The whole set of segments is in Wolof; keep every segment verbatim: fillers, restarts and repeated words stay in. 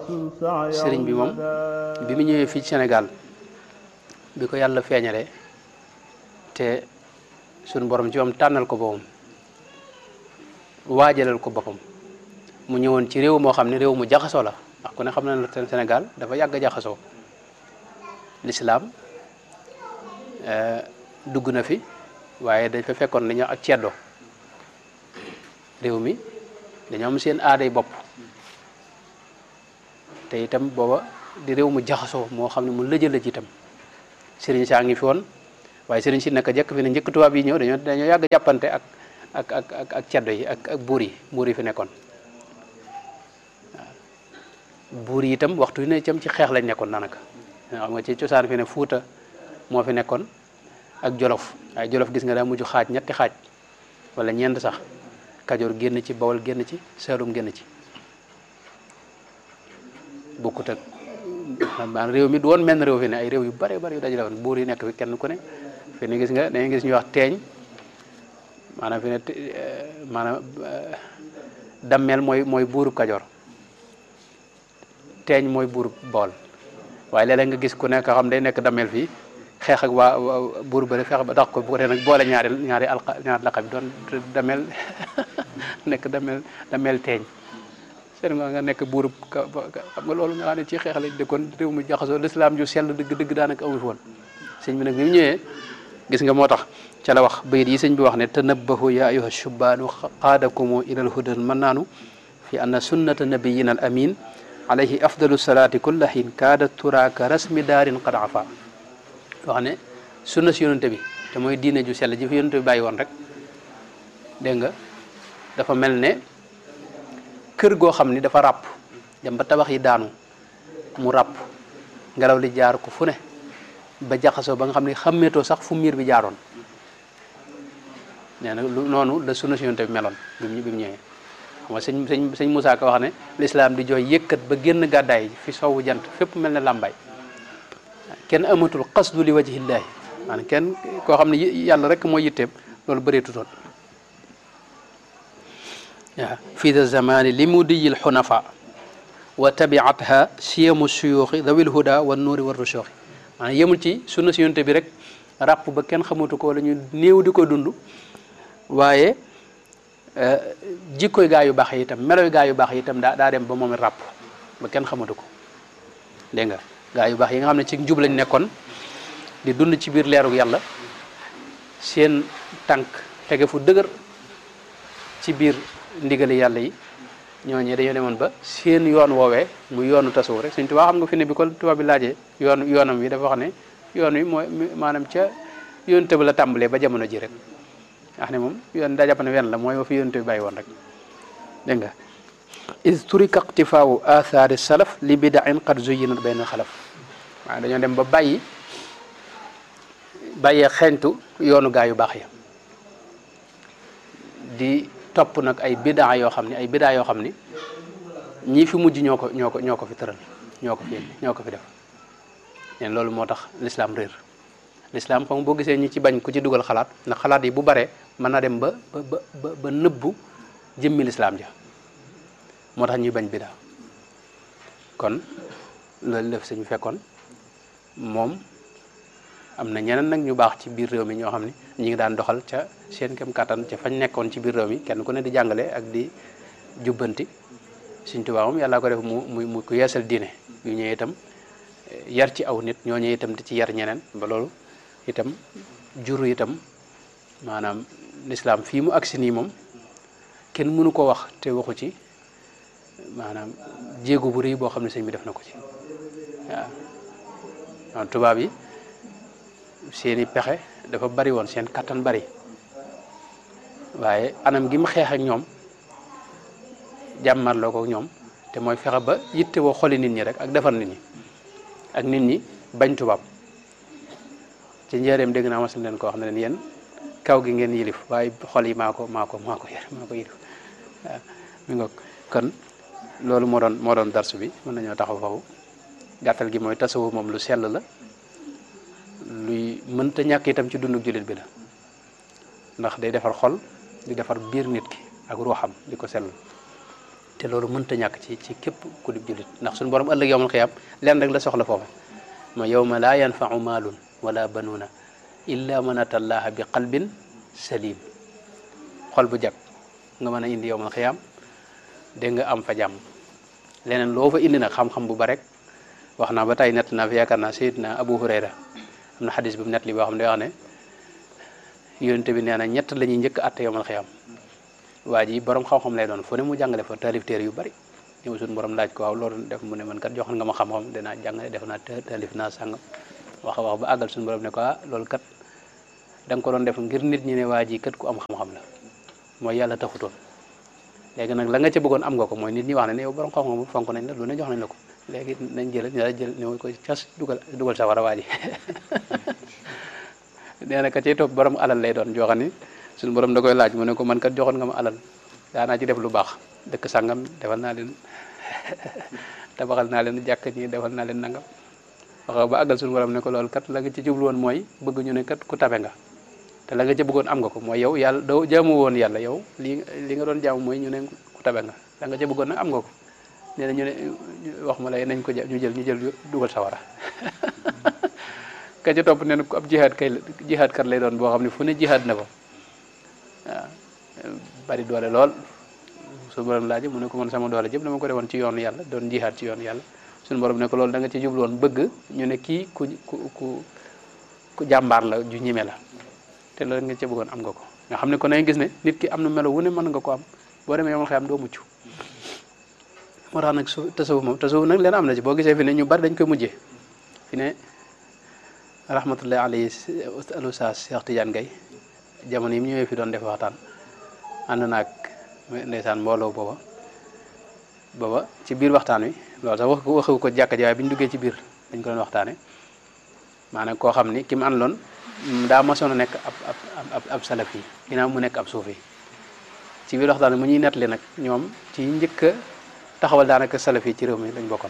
sëriñ bi moom bi mu ñëwee fii Sénégal bi ko yàlla feeñalee te suñu borom ci moom tànnal ko boppam waajalal ko boppam mu ñëwoon ci réew moo xam ne réew mu jaxasoo la ndax ku ne xam na ne Sénégal dafa yàgg a jaxasoo lislaam dugg na fi waaye dañ fa fekkoon dañoo ak ceddo réew mi dañoo am seen aaday bopp te itam booba di réew mu jaxasoo moo xam ne mu lëjë lëj itam sëriñ saa ngi fi woon waaye sëriñ si naka jekk fi ne njëkk tubaab yi ñëw dañoo dañoo yàgg jàppante ak ak ak ak ak ceddo yi ak ak buur yi buur yi fi nekkoon waaw buur yi itam waxtu wi ne itam ci xeex lañ nekkoon daanaka xam nga ci cosaan fi ne Fuuta moo fi nekkoon ak Jolof waaye Jolof gis nga daa mujj xaaj ñetti xaaj wala ñeent sax Kajoor génn ci Bawol génn ci Saalum génn ci bokkut ak maanaam réew mi du woon menn réew fi ne ay réew yu bare bare yu dajale woon buur yi nekk fi kenn ku ne fi ne gis nga da ngay gis ñuy wax teeñ maanaam fi ne maanaam dammel mooy mooy buurub Kajoor teeñ mooy buurub Bawol waaye léeg-léeg nga gis ku nekk xam day nekk dammel fii xeex ak waa buur bëri feex ba tax ko bu ko tee nag boole ñaari ñaari alqa ñaari laqab bi doon damel nekk damel damel teeñ seen nga nekk buurub xam nga loolu nga xam ne ci xeex lañ dëkkoon réew mu jaxasoo lislaam ju sell dëgg dëgg daanaka amu fi woon sëñ bi nag bi mu ñëwee gis nga moo tax ca la wax bayit yi sëñ bi wax ne tanabbahu ya ayuha shubaanu qaadakumu ilal hudan mannaanu fi anna sunnata nabiyina al amin alayhi afdalu salaati kulla hin kaada turaaka rasmi daarin qad afa wax ne sunna si yonante bi te mooy diine ju sell ji fi yonante bi bàyyi woon rek dégg nga dafa mel ne kër goo xam ni dafa ràpp dem ba tabax yi daanu mu ràpp ngelaw li jaar ko fu ne ba jaxasoo ba nga xam ne xàmmeetoo sax fu miir bi jaaroon nee na lu noonu la sunna si yonante bi meloon bi mu bi mu ñëwee xam nga sëñ sëñ sëñ Moussa Ka wax ne lislaam di jooy yëkkat ba génn gàddaay fi sowwu jant fépp mel ne làmbaay kenn amatul qasdu li wajhillaahi maanaam kenn koo xam ne yàlla rek mooy yitteem loolu bëreetutoon waaw fi da zamani li mudiyil xunafa wa tabiatha siyamu suyuuxi dawil huda wa nuuri wa rusuuxi maanaam yemul ci sunna si yonte bi rek ràpp ba kenn xamatu ko wala ñu néew di ko dund waaye jikkoy gaa yu baax yi itam meloy gaa yu baax yi itam daa daa dem ba moom it ràpp ba kenn xamatu ko dégg nga gaa yu baax yi nga xam ne ci njub lañ nekkoon di dund ci biir leerug yàlla seen tànk tege fu dëgër ci biir ndigali yàlla yi ñooñee dañoo demoon ba seen yoon woowee mu yoonu tasoo rek Sëñ Tuubaa xam nga fi ne bi ko tubaab bi laajee yoon yoonam wi dafa wax ne yoon wi mooy maanaam ca yoon tëb la tàmbalee ba jamono ji rek wax ne moom yoon daa jàpp ne wenn la mooy ma fi yoon tëb bàyyi woon rek dégg nga is turika iqtifaawu athaari salaf li bidain qad zuyinat bayna xalaf waaw dañoo dem ba bàyyi bàyyee xeeñtu yoonu gaa yu baax ya di topp nag ay bidaa yoo xam ne ay bidaa yoo xam ni ñii fi mujj ñoo ko ñoo ko ñoo ko fi tëral ñoo ko fi ñoo ko fi def leen loolu moo tax l'islam réer l'islam xam boo gisee ñi ci bañ ku ci dugal xalaat ndax xalaat yi bu baree mën na dem ba ba ba ba nëbbu jëmmi l'islam ja moo tax ñuy bañ bidaa kon loolu def suñu fekkoon moom am na ñeneen nag ñu baax ci biir réew mi ñoo xam ne ñi ngi daan doxal ca seen kem kattan ca fañ nekkoon ci biir réew mi kenn ku ne di jàngale ak di jubbanti Sëñ Tuubaa moom yàlla ko def mu mu mu ku yeesal diine yu ñëwee itam yar ci aw nit ñoo ñëwee itam di ci yar ñeneen ba loolu itam juru itam maanaam lislaam fii mu agsi nii moom kenn mënu ko wax te waxu ci maanaam jéego bu rëy boo xam ne sëñ bi def na ko ci waaw tubaab yi seeni pexe dafa bari woon seen kattan bari waaye anam gi mu xeex ak ñoom jàmmarloo ko ñoom te mooy fexe ba yitte woo xoli nit ñi rek ak defar nit ñi ak nit ñi bañ tubaab ci njëreem dégg naa mas leen ko wax ne leen yéen kaw gi ngeen yilif waaye xol yi maa ko maa ko maa ko yar maa ko yilif waaw mi nga kon loolu moo doon moo doon darsu bi mën nañoo taxaw foofu gàttal gi mooy tasawuf moom lu sell la luy mënta ñàkk itam ci dundu jullit bi la ndax day defar xol di defar biir nit ki ak ruuxam di ko sell te loolu mënta ñàkk ci ci képp ku di jullit ndax suñu borom ëllëg yawmal xiyaam leen rek la soxla foofu ma yawma laa yanfau maalun wala banuuna illa man atallaha bi qalbin salim xol bu jag nga mën a indi yawmal xiyaam dégg nga am fa jàmm leneen loo fa indi nag xam-xam bu ba rek wax naa ba tey nett naa fi yaakaar naa Seydina Abu Hurayra am na xadis bi mu nett li boo xam ne wax ne yonent bi nee na ñett la ñuy njëkk atte yawmal xiyaam waa ji borom xam-xam lay doon fu ne mu jàngale fa taalif téere yu bari ñëw suñu borom laaj ko waaw loolu def mu ne man kat joxoon nga ma xam-xam dinaa jàngale def naa taalif naa sàngam wax wax ba àggal suñu borom ne ko ah loolu kat da nga ko doon def ngir nit ñi ne waa ji kat ku am xam-xam la mooy yàlla taxutoon léegi nag la nga ca bëggoon am nga ko mooy nit ñi wax ne ne yow borom xam-xam fonk nañ la lu ne jox nañ la ko léegi nañ jël ñu la jël ñëw ko cas dugal dugal sawara waa ji nee na ka cay topp borom alal lay doon joxe ni suñu borom da koy laaj mu ne ko man kat joxoon nga ma alal daanaa ci def lu baax dëkk sangam defal naa leen tabaxal naa leen jàkk ñi defal naa leen nangam wax ba àggal suñu borom ne ko loolu kat la nga ci jublu woon mooy bëgg ñu ne kat ku tabe nga te la nga ca bëggoon am nga ko mooy yow yàlla doo jaamu woon yàlla yow li li nga doon jaamu mooy ñu ne ku tabe nga la nga ca bëggoon nag am nga ko nee na ñu ne wax ma lay nañ ko ñu jël ñu jël dugal sawara ka ca topp nee na ku ab jihaad kay jihaad kat lay doon boo xam ne fu ne jihaad na fa waaw bari doole lool suñu borom laaj mu ne ko man sama doole jëpp dama ko defoon ci yoonu yàlla doon jihaad ci yoonu yàlla suñu borom ne ko loolu da nga ci jublu woon bëgg ñu ne kii ku ku ku ku jàmbaar la ju ñime la te loolu nga ci bëggoon am nga ko nga xam ne kon nañ gis ne nit ki am na melo wu ne mën nga ko am boo demee yomal xëyam doo mucc moo tax nag su tasawuf moom tasawuf nag leen am na ci boo gisee fi ne ñu bari dañ koy mujjee fi ne rahmatullahi alayhi al Oustaz Cheikh Tidiane Gaye jamono yi mu ñëwee fi doon def waxtaan ànd naag ndeysaan mbooloo booba booba ci biir waxtaan wi loolu sax wax ko waxewu ko jàkka ji waaye bi ñu duggee ci biir dañ ko doon waxtaane maanaam koo xam ni ki mu àndoon daa mosoon a nekk ab ab ab salaf yi ginnaaw mu nekk ab suufi ci biir waxtaan wi mu ñuy nettali nag ñoom ci njëkk a taxawal daanaka salaf yi ci réew mi lañ bokkoon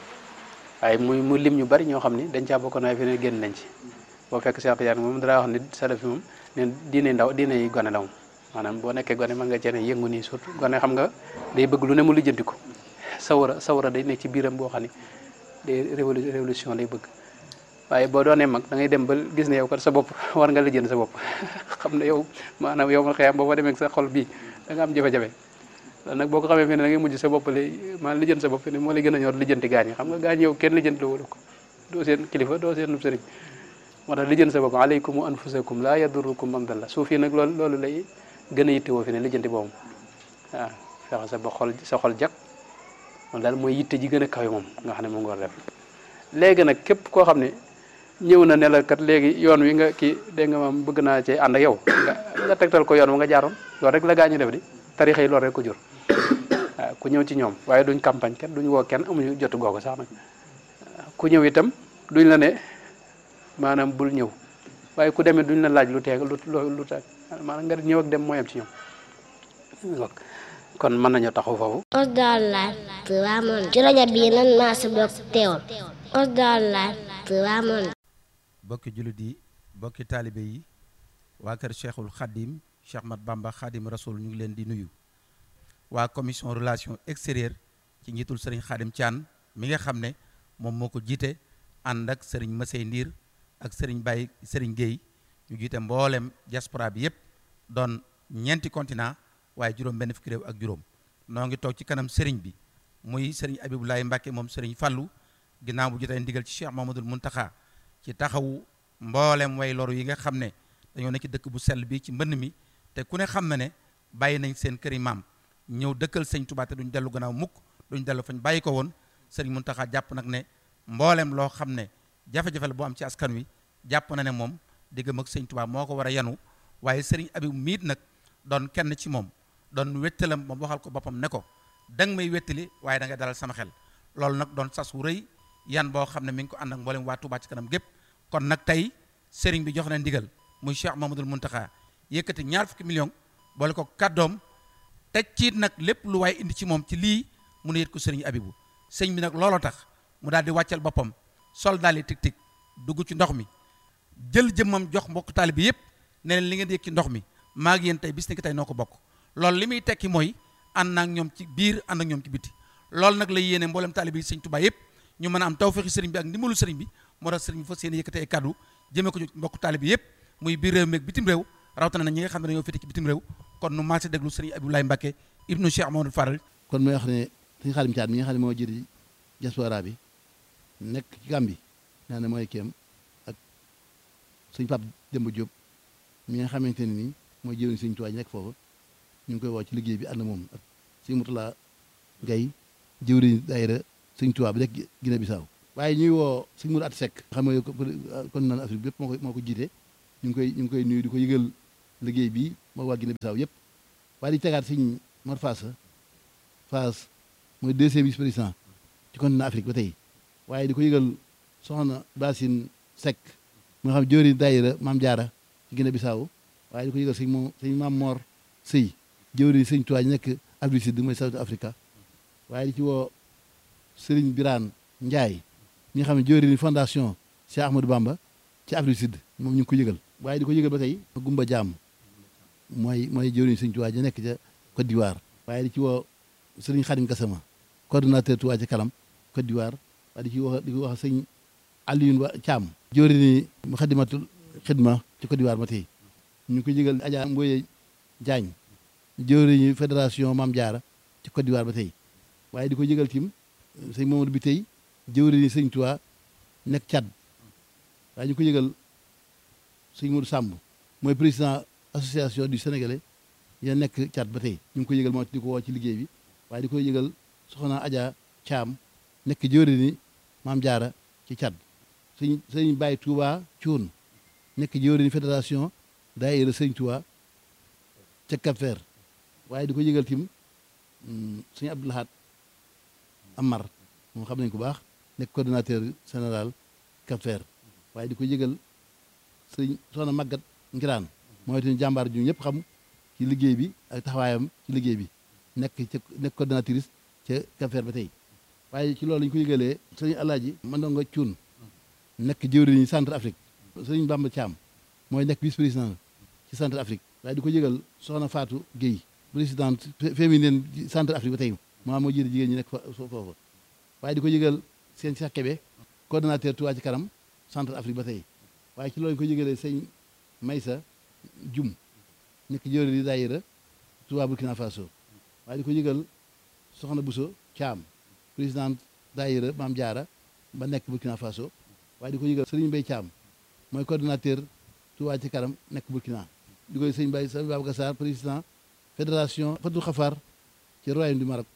waaye muy mu lim ñu bari ñoo xam ni dañ caa bokkoon waaye fi ne génn nañ ci boo fekk Cheikh Tidiane moom dara wax ni salaf yi moom neen diine ndaw diine yi gone la moom maanaam boo nekkee gone mën nga cee ne yëngu nii surtout gone xam nga day bëgg lu ne mu lijjanti ko sawara sawara day nekk ci biiram boo xam ne day révolution lay bëgg waaye boo doonee mag da ngay dem ba gis ne yow kat sa bopp war nga lijjanti sa bopp xam ne yow maanaam yow ma xëyam boo fa demee sa xol bii da nga am jafe-jafe loolu nag boo ko xamee fi ne da ngay mujj sa bopp lay maanaam lijjanti sa bopp fi ne moo lay gën a ñor lijjanti gaañ yi xam nga gaañ yow kenn lijjanti la wala ko doo seen kilifa doo seen sëriñ moo tax lijjanti sa bopp alaykum wa anfusakum laa yadurukum man dalla suuf yi nag loolu loolu lay gën a yittewoo fi ne lijjanti boobu waaw fexe sa ba xol sa xol jag loolu daal mooy yitte ji gën a kawe moom nga xam ne moom nga war def léegi nag képp koo xam ne ñëw na ne la kat léegi yoon wi nga kii dégg nga maam bëgg naa cee ànd ak yow nga nga tegtal ko yoon wa nga jaaroon loolu rek la gaa ñu def di tarixa yi loolu rek ko jur waaw ku ñëw ci ñoom waaye duñ campagne kenn duñ woo kenn amuñu jotu googu sax nag ku ñëw itam duñ la ne maanaam bul ñëw waaye ku demee duñ la laaj lu teeg lu lu teeg maanaam nga ñëw ak dem mooy am ci ñoom kon mën nañoo taxaw foofu. Osdar Live Ramon ci rajo bii nan maa si bokk teewul Osdar Live Ramon. bokki jullit yi bokki taalibe yi waa kër Cheikhul Khadim Cheikh Mat Bamba Khadim Rasoul ñu ngi leen di nuyu waa commission relation extérieure ci njiitul Serigne Khadim Thian mi nga xam ne moom moo ko jiite ànd ak Serigne Massey Ndiir ak Serigne Baye Serigne Gueye ñu jiite mboolem diaspora bi yëpp doon ñeenti continent waaye juróom benn fukki réew ak juróom noo ngi toog ci kanam Serigne bi muy Serigne Abibulaay Mbàkke moom Serigne Fallou ginnaaw bu jotee ndigal ci Cheikh Mamadou Muntaxa ci taxawu mboolem way loru yi nga xam ne dañoo nekk ci dëkk bu sell bi ci mbënn mi te ku ne xam na ne bàyyi nañ seen këri maam ñëw dëkkal sëñ Tuubaa te duñ dellu gannaaw mukk duñ dellu fañ bàyyi ko woon Serigne Muntaxa jàpp nag ne mboolem loo xam ne jafe-jafe la boo am ci askan wi jàpp na ne moom diggam ak sëñ Tuubaa moo ko war a yanu waaye Serigne Abib miit nag doon kenn ci moom doon wettalam moom waxal ko boppam ne ko danga may wettali waaye da nga dalal sama xel loolu nag doon sas wu rëy yan boo xam ne mi ngi ko ànd ak mboolem waa Touba ci kanam gépp kon nag tey Serigne bi jox na ndigal muy Cheikh Mamadou Muntaxa yëkkati ñaar fukki million boole ko kàddoom teg ciit nag lépp lu waaye indi ci moom ci lii mu ne yët ko Serigne Abibu sëñ bi nag looloo tax mu daal di wàccal boppam sol daal di tig tig dugg ci ndox mi jël jëmmam jox mbokk taalibe bi yëpp ne leen li ngeen di yëg ci ndox mi maa ngi yéen tey bis ni ki tey noo ko bokk loolu li muy tekki mooy ànd naak ñoom ci biir ànd ak ñoom ci biti loolu nag la yéene mboolem taalibe yi sëñ Tuubaa yëpp ñu mën a am tawfeexi sëriñ bi ak ndimbalu sëriñ bi moo tax sëriñ bi fas yéene yëkkati ay kàddu jëmee ko ci mbokk taalibe yëpp muy biir réew mi ak bitim réew rawatina na ñi nga xam ne dañoo féete ci bitim réew kon nu maase déglu sëriñ Abdoulaye Mbacké ibnu Cheikh Mamadou Faral. kon mooy wax ne sëñ Xaadim Caat mi nga xam ne moo jiite diaspora bi nekk ci Gàmbi naa ne mooy kéem ak sëñ Pape Demba Diop mi nga xamante ne nii mooy jëriñ sëñ Tuubaa nekk foofu ñu ngi koy woo ci liggéey bi ànd moom ak sëñ Murtala Gay jëwriñ daayira sëñ Tuubaa bi rek Guinée Bissau waaye ñuy woo sëñ Mourou At Seck xam nga kon naan Afrique bi yëpp moo ko moo ko jiite ñu ngi koy ñu ngi koy nuyu di ko yëgal liggéey bi moo waa Guinée Bissau yëpp waaye di tegaat sëñ Mor Fass Fass mooy deuxième vice président ci continent Afrique ba tey waaye di ko yëgal soxna Basine Seck moo xam jëwriñ daayira Maam Jaara ci Guinée Bissau waaye di ko yëgal sëñ moom sëñ Maam Mor Sëy jëwriñ sëñ Tuubaa nekk Afrique Sud mooy South Africa waaye di ci woo Serigne Birane Ndiaye ñi nga xam ne jëwriñ fondation Cheikh Ahmadou Bamba ci Afrique Sud moom ñu ngi ko yëgal waaye di ko yëgal ba tey Gumba Jaam mooy mooy jëwriñ sëñ Tuubaa ja nekk ca Côte d'Ivoire waaye di ci woo Serigne Khadim Gassama coordonnateur Touba ci kanam Côte d'Ivoire waaye di ci wax di ko wax sëñ Alioune Wa Thiam jëwriñ Muxaddamatul Xidma ci Côte d'Ivoire ba tey ñu ngi ko yëgal Adja Mboye Diagne jëwriñu fédération Maam Jaara ci Côte d'Ivoire ba tey waaye di ko yëgal tim sëñ Mamadou bi tey jëwriñu sëñ Tuubaa nekk Tchad waaye ñu ko yëgal sëñ Modou Samb mooy président association du Sénégalais ya nekk Tchad ba tey ñu ngi ko yëgal moo di ko woo ci liggéey bi waaye di ko yëgal soxna Adja Thiam nekk jëwriñu Maam Jaara ci Tchad sëñ sëñ Baye Touba Thioune nekk jëwriñu fédération daayira sëñ Tuubaa ca Cap-Vert waaye di ko yëgal tim sëñ Abdou Lahad Amar moom xam nañ ko baax nekk coordonnateur général Cap-Vert waaye di ko yëgal sëñ soxna Magat Ngiraan mooy itam jàmbaar ju ñëpp xam ci liggéey bi ak taxawaayam ci liggéey bi nekk ca nekk coordonnatrice ca Cap-Vert ba tey waaye ci loolu lañu ko yëgalee sëñ Alaaji Mandongo Cuun nekk jëwriñ Centre Afrique sëñ Bamba Thiam mooy nekk vice président ci Centre Afrique waaye di ko yëgal soxna Fatou Guèye présidente féminine Centre Afrique ba tey maa moo jiite jigéen ñi nekk foofu waaye di ko yëgal seen Cheikh Kébé coordonnateur Touba ci kanam Centre Afrique ba tey waaye ci loolu ko yëgalee sëñ Maysa Jum nekk jëwriñ di daayira Touba Burkina Faso waaye di ko yëgal soxna Bousso Thiam présidente daayira Maam Jaara ba nekk Burkina Faso waaye di ko yëgal Serigne Mbaye Thiam mooy coordonnateur Touba ci kanam nekk Burkina di koy sëñ Baye sëñ Babacar Sarr président fédération Fatou Khafar ci royaume du Maroc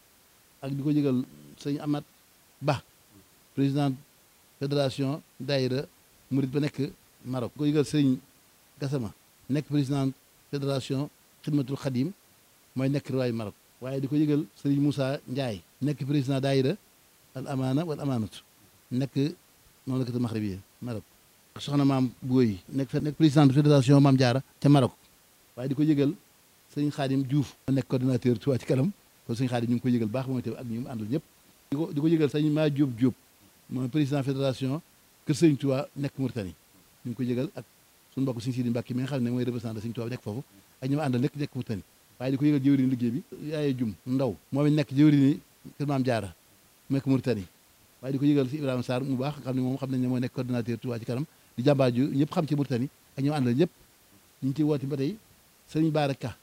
ak di ko yëgal sëñ Amat Ba président fédération daayira Murid ba nekk Maroc di ko yëgal sëñ Gassama nekk président fédération Xidmatul Xadim mooy nekk royaume Maroc waaye di ko yëgal sëñ Moussa Ndiaye nekk président daayira al amaana wal amaanatu nekk mamlakatu maxribiya Maroc soxna maam Booy nekk nekk président fédération Maam Jaara ca Maroc waaye di ko yëgal sëñ Xaadim Diouf nekk coordonnateur Touba ci kanam kon sëñ Xaadim ñu ngi ko yëgal baax moom itam ak ñu mu àndal ñëpp di ko di ko yëgal sëñ maa Diop Diop mooy président fédération Kër Sëñ Touba nekk Mauritanie ñu ngi ko yëgal ak suñu mbokk sëñ Sidi Mbàkke mi nga xam ne mooy représentant sëñ Touba nekk foofu ak ñu mu àndal nekk nekk Mauritanie waaye di ko yëgal jëwriñ liggéey bi yaaye jum ndaw moom it nekk jëwriñ Kër Maam Jaara nekk Mauritanie waaye di ko yëgal si Ibrahima Sarr mu baax xam ne moom xam nañ ne moo nekk coordonnateur Touba ci kanam di jàmbaar ju ñëpp xam ci Mauritanie ak ñu àndal ñëpp ñu ngi ciy woote ba tey sëriñ Baara Ka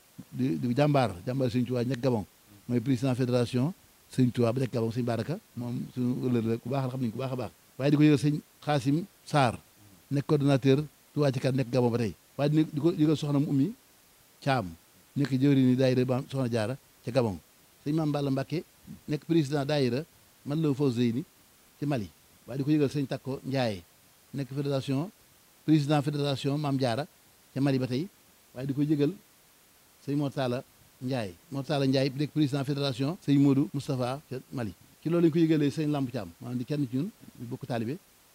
di di jàmbaar jàmbaar sëriñ Touba nekk Gabon mooy président fédération sëriñ Touba ba nekk Gabon sëriñ Baara Ka moom suñu ëllëg la ku baax la xam nañ ku baax a baax waaye di ko yëgal sëñ Xaasim Sarr nekk coordonnateur Touba ci kanam nekk Gabon ba tey waaye di ko yëgal soxna mu ummi Caam nekk jëwriñ ni daayira ba soxna Jaara ca Gabon sëñ Maam Balla Mbàkke nekk président daayira man la Fawzeyni ci Mali waaye di ko yëgal sëñ Takko Ndiaye nekk fédération président fédération Maam Jaara ca Mali ba tey waaye di ko yëgal sëñ Mortala Ndiaye Mortala Ndiaye nekk président fédération sëñ Modou Moustapha ca Mali ci loolu lañu ko yëgalee sëñ Lamp Thiam maanaam di kenn ci ñun bokk taalibe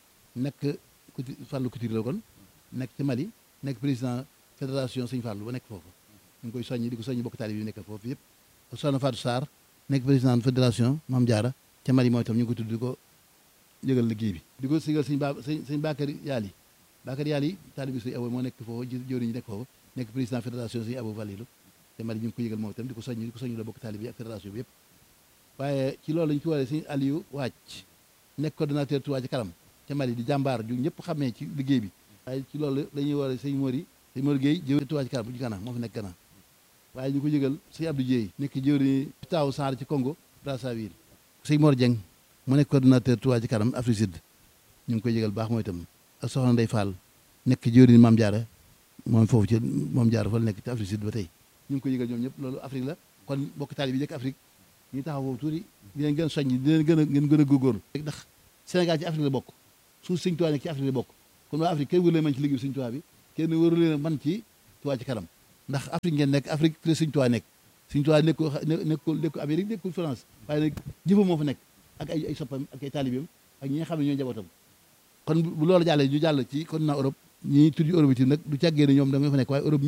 nekk kuti Fallou Couture la kon nekk ci Mali nekk président fédération sëñ Fallou ba nekk foofu ñu ngi koy soññi di ko soññi bokk taalibe yi nekk foofu yëpp soxna Fatou Sarr nekk président fédération Maam Jaara ca Mali mooy itam ñu ngi ko tudd di ko yëgal liggéey bi di ko sigal sëñ ba sëñ sëñ Bakary Yaali Bakary Yaali taalibe sëñ Abo moo nekk foofu jëwriñ ñi nekk foofu nekk président fédération sëñ Abo Valilu te Mali ñu ngi ko yëgal moom itam di ko soññ di ko soññ la bokk taalibe yi ak fédération bi yëpp waaye ci loolu lañu ci waree sëñ Aliou Wàcc nekk coordonnateur Touba Ca Kanam ca Mali di jàmbaar ju ñëpp xamee ci liggéey bi waaye ci loolu dañuy waree sëñ Mori sëñ Mori Gueye jëwri Touba Ca Kanam bu ci Gana moo fi nekk Gana waaye ñu ko yëgal sëñ Abdou Dieye nekk jëwri taaw Sarr ci Congo Brazzaville sëñ Mor Dieng mu nekk coordonnateur Touba Ca Kanam Afrique Sud ñu ngi koy yëgal baax mooy itam ak soxna Ndeye Fall nekk jëwri Mame Diarra moom foofu ci Mame Diarra fa la nekk ci Afrique Sud ba tey ñu ngi koy yëgal ñoom ñëpp loolu Afrique la kon bokk taalibe bi nekk Afrique ñu taxaw foofu tuuti di leen gën a soññ di leen gën a ngeen gën a góorgóorlu ndax Sénégal ci Afrique la bokk suuf Sëñ Tuubaa nekk ci Afrique la bokk kon waa Afrique kenn wëru leen man ci liggéey Sëñ Tuubaa bi kenn wëru leen man ci Touba Ca Kanam ndax Afrique ngeen nekk Afrique fi la Sëñ Tuubaa nekk Sëñ Tuubaa nekkul nekkul nekkul Amérique nekkul France waaye nag jëfam moo fa nekk ak ay ay soppam ak ay taalibeem ak ñi nga xam ne ñooy njabootam kon bu loolu jàllee ñu jàll ci continent Europe ñi tudd Europe yi nag du càggee ne ñoom da nga fa nekk waaye Europe